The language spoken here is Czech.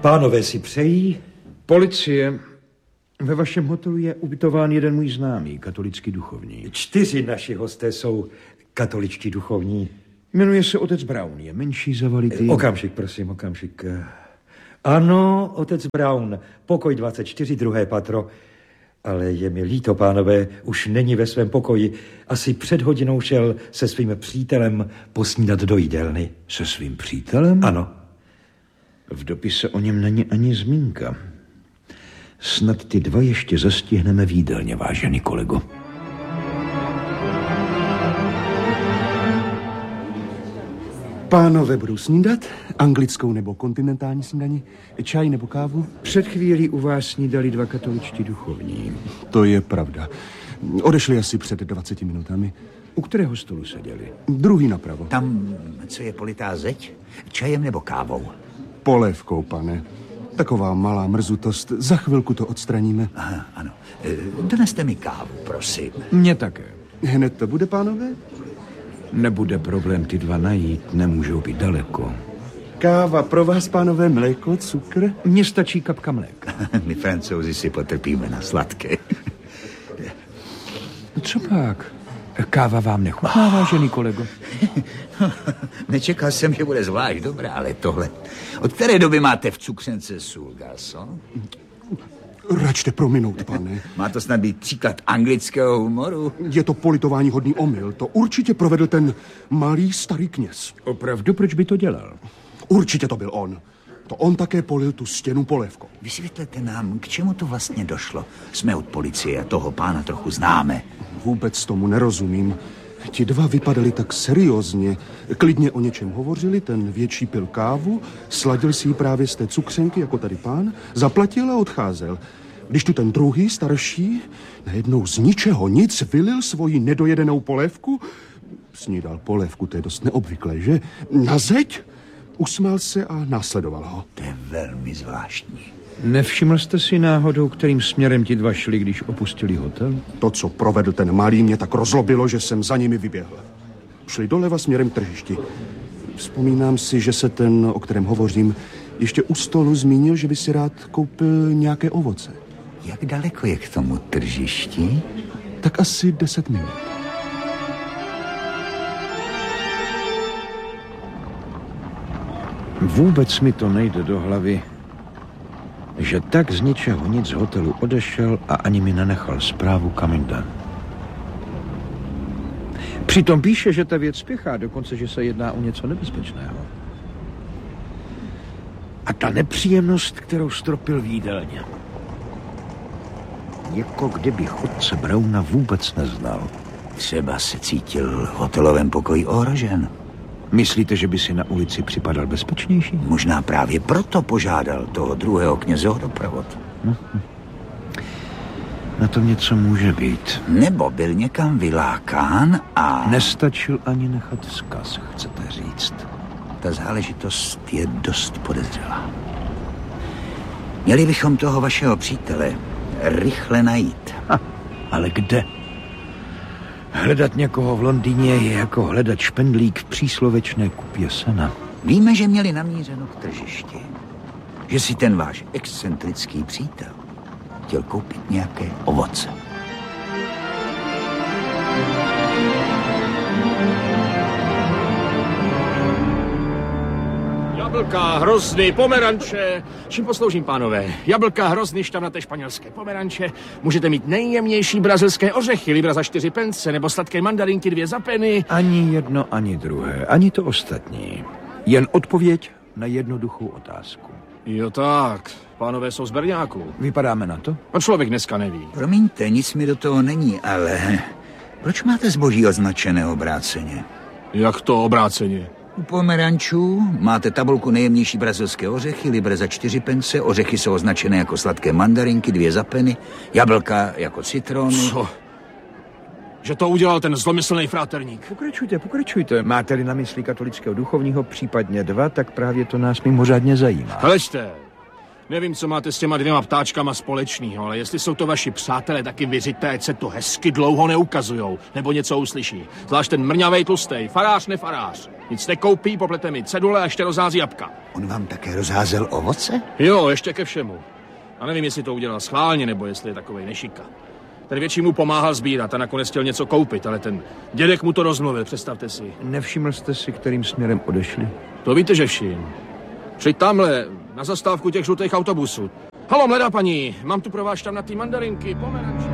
Pánové si přejí? Policie. Ve vašem hotelu je ubytován jeden můj známý, katolický duchovní. 4 naši hosté jsou katoličtí duchovní. Jmenuje se otec Brown, je menší, zavalitý. Okamžik, prosím, okamžik. Ano, otec Brown, pokoj 24, druhé patro. Ale je mi líto, pánové, už není ve svém pokoji. Asi před hodinou šel se svým přítelem posnídat do jídelny. Se svým přítelem? Ano. V dopise o něm není ani zmínka. Snad ty dva ještě zastihneme v jídelně, vážený kolego. Pánové budou snídat? Anglickou nebo kontinentální snídani? Čaj nebo kávu? Před chvílí u vás snídali 2 katoličtí duchovní. To je pravda. Odešli asi před 20 minutami. U kterého stolu seděli? Druhý napravo. Tam, co je politá zeď? Čajem nebo kávou? Polévkou, pane. Taková malá mrzutost. Za chvilku to odstraníme. Aha, ano. Doneste mi kávu, prosím. Mně také. Hned to bude, pánové? Nebude problém ty dva najít, nemůžou být daleko. Káva pro vás, pánové, mléko, cukr? Mně stačí kapka mléka. My Francouzi si potrpíme na sladké. Co pak? Káva vám nechutná, vážený kolego? Nečekal jsem, že bude zvlášť dobrá, ale tohle. Od které doby máte v cukřence sůl, garçon? Račte prominout, pane. Má to snad být příklad anglického humoru? Je to politování hodný omyl. To určitě provedl ten malý starý kněz. Opravdu, proč by to dělal? Určitě to byl on. To on také polil tu stěnu polévkou. Vysvětlete nám, k čemu to vlastně došlo. Jsme od policie a toho pána trochu známe. Vůbec tomu nerozumím. Ti dva vypadali tak seriózně. Klidně o něčem hovořili, ten větší pil kávu, sladil si ji právě z té cukřenky, jako tady pán, zaplatil a odcházel. Když tu ten druhý, starší, najednou z ničeho nic vylil svoji nedojedenou polévku, snídal polévku, to je dost neobvyklé, že? Na zeď, usmál se a následoval ho. To je velmi zvláštní. Nevšiml jste si náhodou, kterým směrem ti dva šli, když opustili hotel? To, co provedl ten malý, mě tak rozlobilo, že jsem za nimi vyběhl. Šli doleva směrem k tržišti. Vzpomínám si, že se ten, o kterém hovořím, ještě u stolu zmínil, že by si rád koupil nějaké ovoce. Jak daleko je k tomu tržišti? Tak asi 10 minut. Vůbec mi to nejde do hlavy, že tak z ničeho nic z hotelu odešel a ani mi nenechal zprávu, kam jde. Přitom píše, že ta věc spěchá, dokonce, že se jedná o něco nebezpečného. A ta nepříjemnost, kterou stropil v jídelně. Jako kdybych otce Browna vůbec neznal. Třeba se cítil v hotelovém pokoji ohrožen. Myslíte, že by si na ulici připadal bezpečnější? Možná právě proto požádal toho druhého kněze o doprovod. Na tom něco může být. Nebo byl někam vylákán a... Nestačil ani nechat vzkaz, chcete říct. Ta záležitost je dost podezřelá. Měli bychom toho vašeho přítele rychle najít. Ale kde? Hledat někoho v Londýně je jako hledat špendlík v příslovečné kupě sena. Víme, že měli namířeno k tržišti. Že si ten váš excentrický přítel chtěl koupit nějaké ovoce. Jablka, hrozny, pomeranče. Čím posloužím, pánové? Jablka, hrozny, šťavnaté španělské pomeranče. Můžete mít nejjemnější brazilské ořechy, libra za 4 pence, nebo sladké mandarinky 2 za penny. Ani jedno, ani druhé, ani to ostatní. Jen odpověď na jednoduchou otázku. Jo tak, pánové jsou z Berňáku. Vypadáme na to? A člověk dneska neví. Promiňte, nic mi do toho není, ale... Proč máte zboží označené obráceně? Jak to obráceně? U pomerančů máte tabulku nejjemnější brazilské ořechy, libra za 4 pence, ořechy jsou označené jako sladké mandarinky, 2 za penny, jablka jako citrony. Co? Že to udělal ten zlomyslný fráterník. Pokračujte. Máte-li na mysli katolického duchovního, případně 2, tak právě to nás mimořádně zajímá. Hleďte, Nevím, co máte s těma 2 ptáčkama společného, ale jestli jsou to vaši přátelé, taky vyřiďte, ať se to hezky dlouho neukazujou, nebo něco uslyší. Zvlášť ten mrňavej tlustej, farář nefarář. Nic nekoupí, poplete mi cedule a ještě rozhází jabka. On vám také rozházel ovoce? Jo, ještě ke všemu. A nevím, jestli to udělal schválně, nebo jestli je takovej nešika. Ten větší mu pomáhal sbírat a nakonec chtěl něco koupit, ale ten dědek mu to rozmluvil, představte si. Nevšiml jste si, kterým směrem odešli? To víte, že všim. Přijď tamhle, na zastávku těch žlutých autobusů. Halo, mladá paní, mám tu pro vás tam na ty mandarinky, pomeranče.